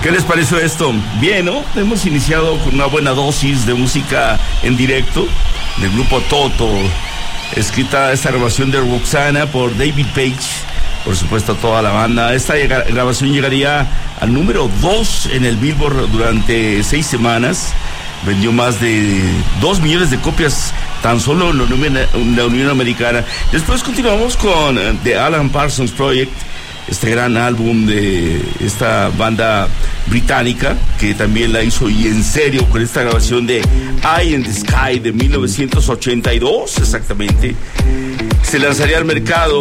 ¿Qué les pareció esto? Bien, ¿no? Hemos iniciado con una buena dosis de música en directo del grupo Toto, escrita esta grabación de Roxana por David Page, por supuesto toda la banda. Esta grabación llegaría al número 2 en el Billboard durante 6 semanas. Vendió más de 2 millones de copias tan solo en la Unión Americana. Después continuamos con The Alan Parsons Project, este gran álbum de esta banda británica que también la hizo y en serio con esta grabación de Eye in the Sky de 1982 exactamente. Se lanzaría al mercado